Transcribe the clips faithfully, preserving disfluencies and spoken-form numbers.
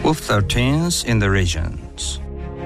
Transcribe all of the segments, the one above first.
W thirteens in the regions.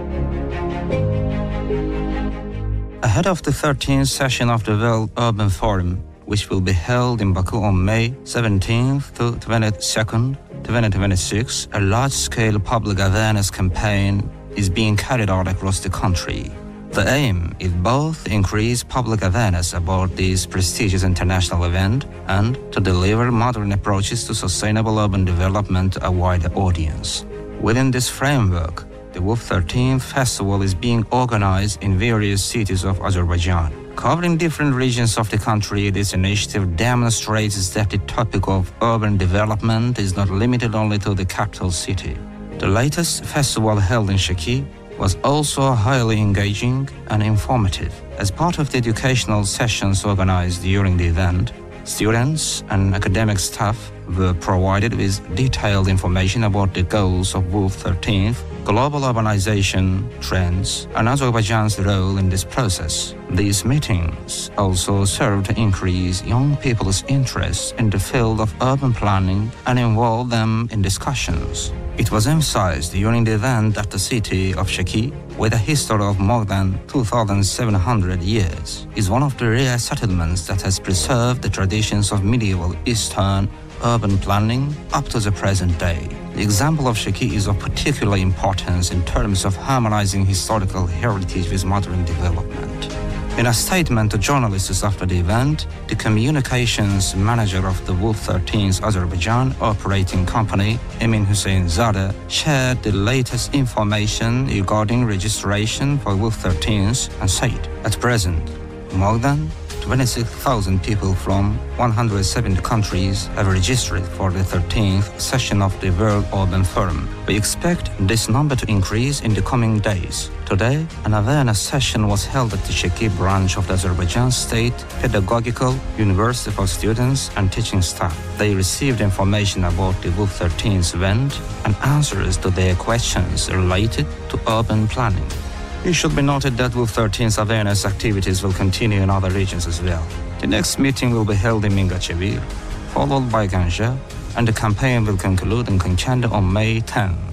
Ahead of the thirteenth session of the World Urban Forum, which will be held in Baku on May seventeenth to twenty-second, twenty twenty-six, a large-scale public awareness campaign is being carried out across the country. The aim is both to increase public awareness about this prestigious international event and to deliver modern approaches to sustainable urban development to a wider audience. Within this framework, the W thirteenth Festival is being organized in various cities of Azerbaijan. Covering different regions of the country, this initiative demonstrates that the topic of urban development is not limited only to the capital city. The latest festival held in Shaki was also highly engaging and informative. As part of the educational sessions organized during the event, students and academic staff were provided with detailed information about the goals of W thirteenth, global urbanization trends, and Azerbaijan's role in this process. These meetings also serve to increase young people's interest in the field of urban planning and involve them in discussions. It was emphasized during the event that the city of Shaki, with a history of more than two thousand seven hundred years, is one of the rare settlements that has preserved the traditions of medieval Eastern urban planning up to the present day. The example of Shaki is of particular importance in terms of harmonizing historical heritage with modern development. In a statement to journalists after the event, the communications manager of the W thirteenth Azerbaijan operating company, Emin Hussein-Zade, shared the latest information regarding registration for W thirteenth and said, at present, more than twenty-six thousand people from one hundred seventy countries have registered for the thirteenth session of the World Urban Forum. We expect this number to increase in the coming days. Today, an awareness session was held at the Shaki branch of the Azerbaijan State Pedagogical University for students and teaching staff. They received information about the W thirteenth event and answers to their questions related to urban planning. It should be noted that W thirteen's awareness activities will continue in other regions as well. The next meeting will be held in Mingachevir, followed by Ganja, and the campaign will conclude in Konchanda on May tenth.